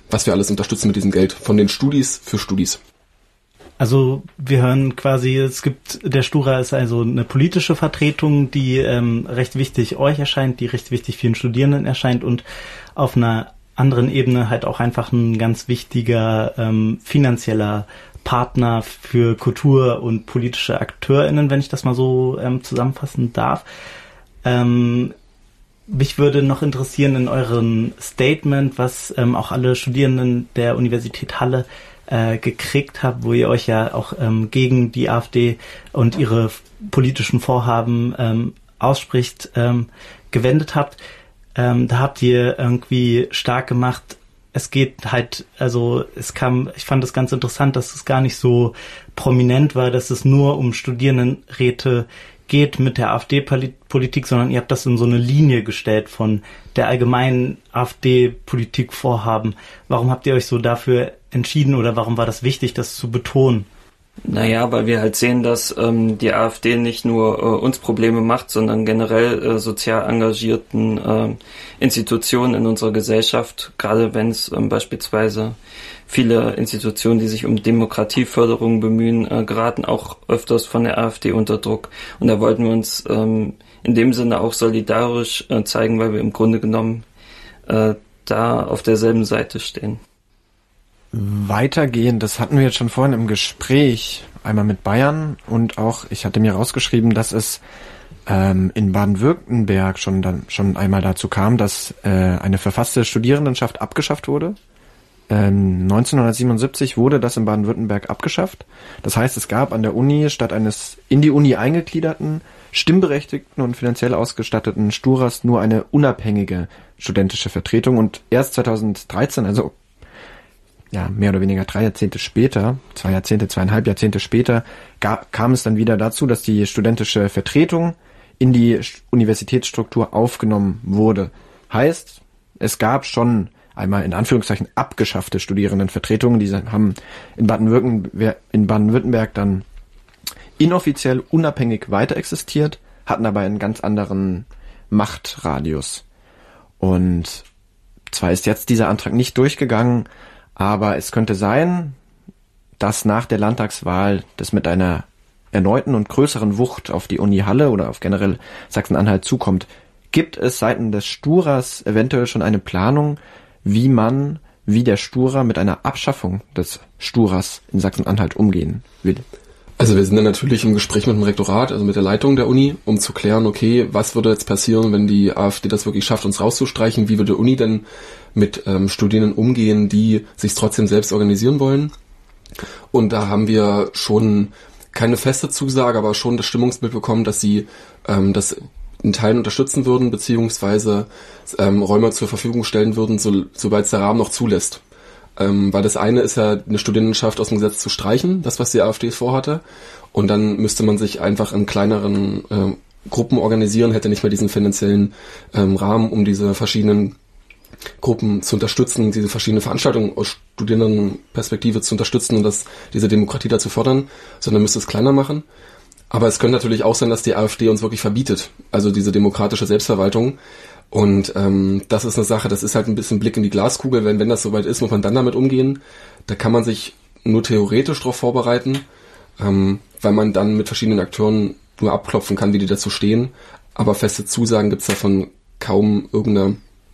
was wir alles unterstützen mit diesem Geld von den Studis für Studis. Also wir hören quasi, der Stura ist also eine politische Vertretung, die recht wichtig euch erscheint, die recht wichtig vielen Studierenden erscheint und auf einer anderen Ebene halt auch einfach ein ganz wichtiger finanzieller Partner für Kultur und politische AkteurInnen, wenn ich das mal so zusammenfassen darf. Mich würde noch interessieren in eurem Statement, was auch alle Studierenden der Universität Halle gekriegt habt, wo ihr euch ja auch gegen die AfD und ihre politischen Vorhaben ausspricht, gewendet habt. Da habt ihr irgendwie stark gemacht, es geht halt, ich fand es ganz interessant, dass es gar nicht so prominent war, dass es nur um Studierendenräte geht mit der AfD-Politik, sondern ihr habt das in so eine Linie gestellt von der allgemeinen AfD-Politik-Vorhaben. Warum habt ihr euch so dafür entschieden oder warum war das wichtig, das zu betonen? Naja, weil wir halt sehen, dass die AfD nicht nur uns Probleme macht, sondern generell sozial engagierten Institutionen in unserer Gesellschaft, gerade wenn es beispielsweise viele Institutionen, die sich um Demokratieförderung bemühen, geraten auch öfters von der AfD unter Druck. Und da wollten wir uns in dem Sinne auch solidarisch zeigen, weil wir im Grunde genommen da auf derselben Seite stehen. Weitergehend, das hatten wir jetzt schon vorhin im Gespräch, einmal mit Bayern und auch, ich hatte mir rausgeschrieben, dass es in Baden-Württemberg schon einmal dazu kam, dass eine verfasste Studierendenschaft abgeschafft wurde. 1977 wurde das in Baden-Württemberg abgeschafft. Das heißt, es gab an der Uni statt eines in die Uni eingegliederten, stimmberechtigten und finanziell ausgestatteten Sturas nur eine unabhängige studentische Vertretung. Und erst 2013, also ja mehr oder weniger 3 Jahrzehnte später, 2,5 Jahrzehnte später, kam es dann wieder dazu, dass die studentische Vertretung in die Universitätsstruktur aufgenommen wurde. Heißt, es gab schon einmal in Anführungszeichen abgeschaffte Studierendenvertretungen, die haben in Baden-Württemberg dann inoffiziell unabhängig weiter existiert, hatten aber einen ganz anderen Machtradius. Und zwar ist jetzt dieser Antrag nicht durchgegangen, aber es könnte sein, dass nach der Landtagswahl das mit einer erneuten und größeren Wucht auf die Uni Halle oder auf generell Sachsen-Anhalt zukommt. Gibt es seitens des Sturas eventuell schon eine Planung, wie der Stura mit einer Abschaffung des Sturas in Sachsen-Anhalt umgehen will? Also wir sind dann natürlich im Gespräch mit dem Rektorat, also mit der Leitung der Uni, um zu klären, okay, was würde jetzt passieren, wenn die AfD das wirklich schafft, uns rauszustreichen? Wie würde die Uni denn mit Studierenden umgehen, die sich trotzdem selbst organisieren wollen? Und da haben wir schon keine feste Zusage, aber schon das Stimmungsbild bekommen, dass sie das in Teilen unterstützen würden, beziehungsweise Räume zur Verfügung stellen würden, sobald es der Rahmen noch zulässt. Weil das eine ist ja, eine Studierendenschaft aus dem Gesetz zu streichen, das, was die AfD vorhatte. Und dann müsste man sich einfach in kleineren Gruppen organisieren, hätte nicht mehr diesen finanziellen Rahmen, um diese verschiedenen Gruppen zu unterstützen, diese verschiedenen Veranstaltungen aus Studierendenperspektive zu unterstützen und diese Demokratie da zu fördern, sondern müsste es kleiner machen. Aber es könnte natürlich auch sein, dass die AfD uns wirklich verbietet, also diese demokratische Selbstverwaltung. Und das ist eine Sache, das ist halt ein bisschen Blick in die Glaskugel. Wenn das soweit ist, muss man dann damit umgehen. Da kann man sich nur theoretisch darauf vorbereiten, weil man dann mit verschiedenen Akteuren nur abklopfen kann, wie die dazu stehen. Aber feste Zusagen gibt's davon kaum irgendeine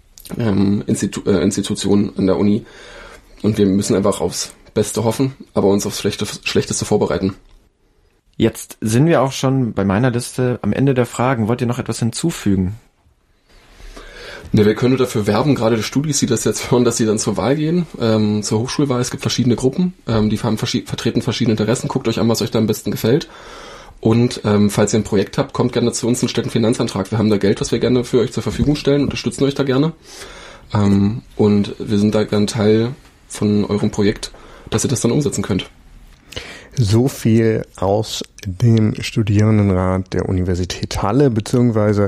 Institution an der Uni. Und wir müssen einfach aufs Beste hoffen, aber uns aufs Schlechteste vorbereiten. Jetzt sind wir auch schon bei meiner Liste am Ende der Fragen. Wollt ihr noch etwas hinzufügen? Ja, wir können dafür werben, gerade die Studis, die das jetzt hören, dass sie dann zur Wahl gehen, zur Hochschulwahl. Es gibt verschiedene Gruppen, die vertreten verschiedene Interessen. Guckt euch an, was euch da am besten gefällt. Und falls ihr ein Projekt habt, kommt gerne zu uns und stellt einen Finanzantrag. Wir haben da Geld, was wir gerne für euch zur Verfügung stellen, unterstützen euch da gerne. Und wir sind da gern Teil von eurem Projekt, dass ihr das dann umsetzen könnt. So viel aus dem Studierendenrat der Universität Halle beziehungsweise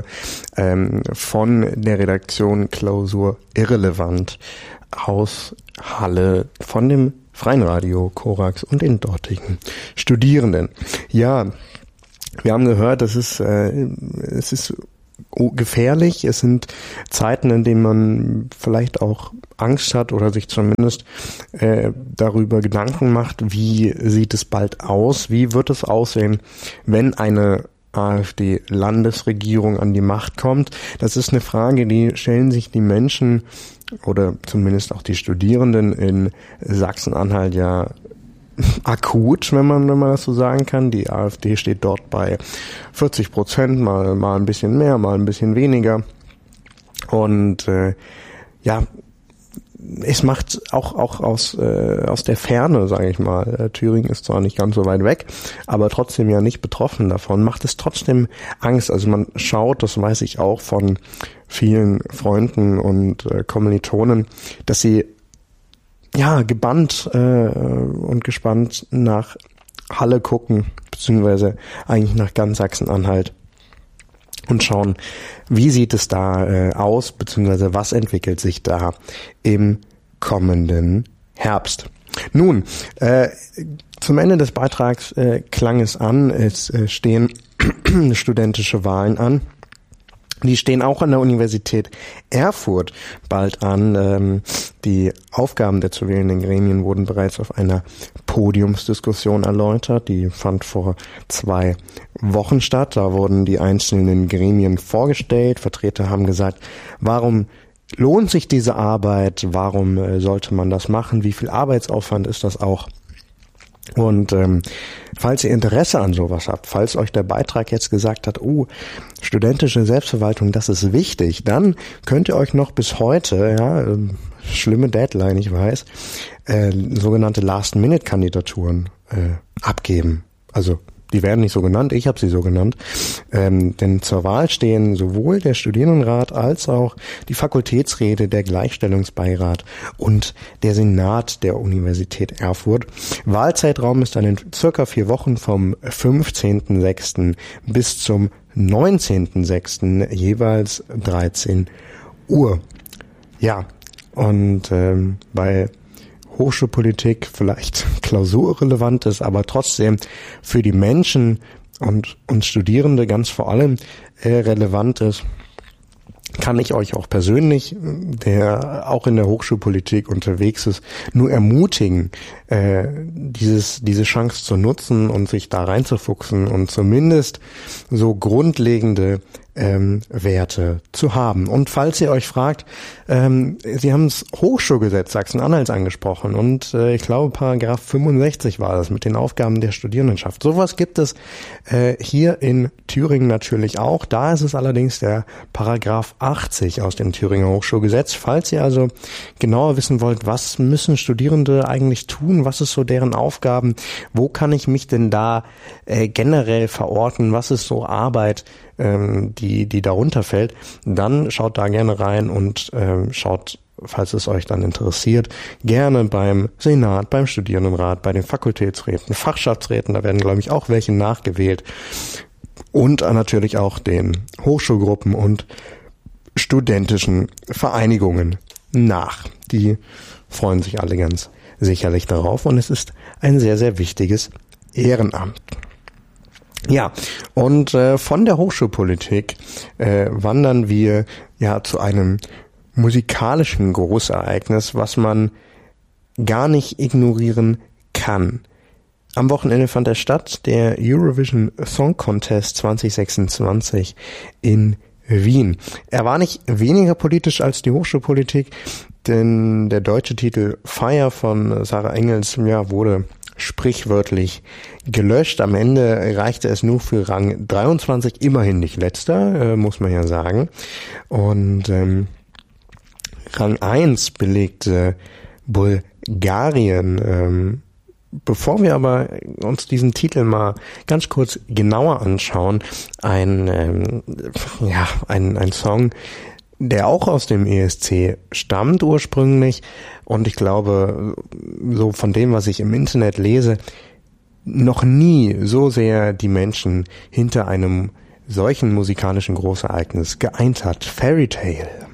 von der Redaktion Klausur Irrelevant aus Halle von dem Freien Radio Korax und den dortigen Studierenden. Ja, wir haben gehört, es ist gefährlich. Es sind Zeiten, in denen man vielleicht auch Angst hat oder sich zumindest darüber Gedanken macht, wie sieht es bald aus, wie wird es aussehen, wenn eine AfD-Landesregierung an die Macht kommt. Das ist eine Frage, die stellen sich die Menschen oder zumindest auch die Studierenden in Sachsen-Anhalt ja akut, wenn man das so sagen kann. Die AfD steht dort bei 40%, mal ein bisschen mehr, mal ein bisschen weniger. Und es macht auch aus der Ferne, sage ich mal, Thüringen ist zwar nicht ganz so weit weg, aber trotzdem ja nicht betroffen davon, macht es trotzdem Angst. Also man schaut, das weiß ich auch von vielen Freunden und Kommilitonen, dass sie gebannt und gespannt nach Halle gucken, beziehungsweise eigentlich nach ganz Sachsen-Anhalt und schauen, wie sieht es da aus, beziehungsweise was entwickelt sich da im kommenden Herbst. Nun, zum Ende des Beitrags klang es an, es stehen studentische Wahlen an. Die stehen auch an der Universität Erfurt bald an. Die Aufgaben der zu wählenden Gremien wurden bereits auf einer Podiumsdiskussion erläutert. Die fand vor 2 Wochen statt. Da wurden die einzelnen Gremien vorgestellt. Vertreter haben gesagt, warum lohnt sich diese Arbeit? Warum sollte man das machen? Wie viel Arbeitsaufwand ist das auch? Und falls ihr Interesse an sowas habt, falls euch der Beitrag jetzt gesagt hat, studentische Selbstverwaltung, das ist wichtig, dann könnt ihr euch noch bis heute, schlimme Deadline, ich weiß, sogenannte Last-Minute-Kandidaturen abgeben. Also die werden nicht so genannt, ich habe sie so genannt, denn zur Wahl stehen sowohl der Studierendenrat als auch die Fakultätsräte, der Gleichstellungsbeirat und der Senat der Universität Erfurt. Wahlzeitraum ist dann in circa 4 Wochen vom 15.06. bis zum 19.06. jeweils 13 Uhr. Ja, und bei Hochschulpolitik vielleicht klausurrelevant ist, aber trotzdem für die Menschen und Studierende ganz vor allem relevant ist, kann ich euch auch persönlich, der auch in der Hochschulpolitik unterwegs ist, nur ermutigen, diese Chance zu nutzen und sich da reinzufuchsen und zumindest so grundlegende Werte zu haben. Und falls ihr euch fragt, Sie haben das Hochschulgesetz Sachsen-Anhalts angesprochen und ich glaube Paragraph 65 war das mit den Aufgaben der Studierendenschaft. Sowas gibt es hier in Thüringen natürlich auch. Da ist es allerdings der Paragraph 80 aus dem Thüringer Hochschulgesetz. Falls ihr also genauer wissen wollt, was müssen Studierende eigentlich tun, was ist so deren Aufgaben, wo kann ich mich denn da generell verorten, was ist so Arbeit, die darunter fällt, dann schaut da gerne rein und schaut, falls es euch dann interessiert, gerne beim Senat, beim Studierendenrat, bei den Fakultätsräten, Fachschaftsräten, da werden, glaube ich, auch welche nachgewählt und natürlich auch den Hochschulgruppen und studentischen Vereinigungen nach. Die freuen sich alle ganz sicherlich darauf und es ist ein sehr, sehr wichtiges Ehrenamt. Ja, und von der Hochschulpolitik wandern wir zu einem musikalischen Großereignis, was man gar nicht ignorieren kann. Am Wochenende fand er statt, der Eurovision Song Contest 2026 in Wien. Er war nicht weniger politisch als die Hochschulpolitik, denn der deutsche Titel Fire von Sarah Engels wurde sprichwörtlich gelöscht. Am Ende reichte es nur für Rang 23, immerhin nicht letzter, muss man ja sagen. Und Rang 1 belegte Bulgarien. Bevor wir aber uns diesen Titel mal ganz kurz genauer anschauen, ein Song, der auch aus dem ESC stammt ursprünglich und ich glaube, so von dem, was ich im Internet lese, noch nie so sehr die Menschen hinter einem solchen musikalischen Großereignis geeint hat. Fairy Tale.